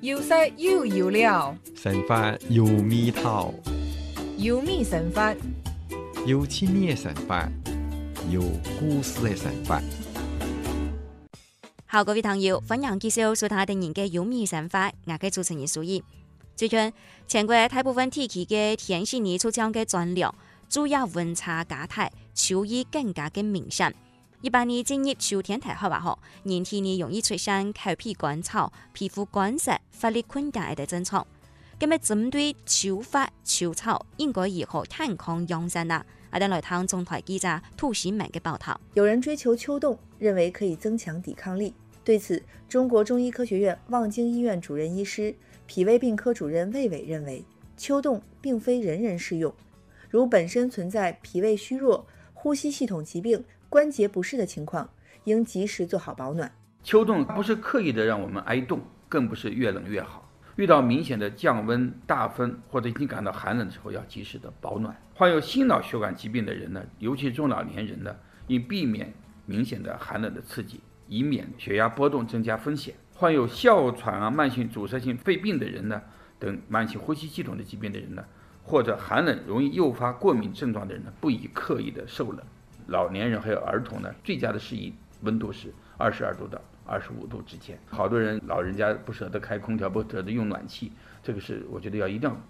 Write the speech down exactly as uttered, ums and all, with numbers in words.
要識要要了， 神法有味道， 有味神法， 有趣味的神法，有故事的神法。 好，各位朋友，歡迎繼續收睇定人嘅有味神法，我嘅主持人蘇怡。最近，全國大部分地區嘅天氣熱出將嘅轉涼，主要溫差加大，秋意更加嘅明顯。一般你進入秋天太好話嗬，人體呢容易出現口鼻乾燥、皮膚乾澀、發力困難嘅症狀。咁麼針對秋發秋燥，應該如何健康養生呢？我哋來聽中台記者兔喜明嘅報道。 有人追求秋凍，認為可以增強抵抗力。對此，中國中醫科學院望京醫院主任醫師、脾胃病科主任魏偉認為，秋凍並非人人適用，如本身存在脾胃虛弱、呼吸系統疾病、關節不適的情況，應及時做好保暖。 秋凍不是刻意的讓我們挨凍，更不是越冷越好。遇到明顯的降溫、大風或者已經感到寒冷的時候，要及時的保暖。患有心腦血管疾病的人呢，尤其中老年人呢，應避免明顯的寒冷的刺激，以免血壓波動增加風險。患有哮喘啊、慢性阻塞性肺病的人呢，等慢性呼吸系統的疾病的人呢，或者寒冷容易誘發過敏症狀的人呢，不宜刻意的受冷。老年人還有兒童呢，最佳的適宜溫度是二十二度到二十五度之間。好多人老人家不捨得開空調，不捨得用暖氣，這個是我覺得要一定要